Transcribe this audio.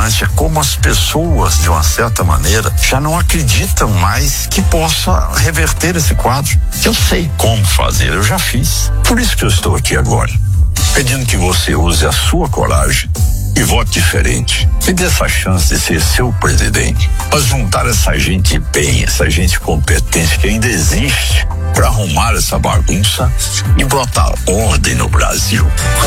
impressionante, é como as pessoas, de uma certa maneira, já não acreditam mais que possa reverter esse quadro. Eu sei como fazer, eu já fiz. Por isso que eu estou aqui agora, pedindo que você use a sua coragem e vote diferente. Me dê essa chance de ser seu presidente, para juntar essa gente bem, essa gente competente que ainda existe, para arrumar essa bagunça e botar ordem no Brasil.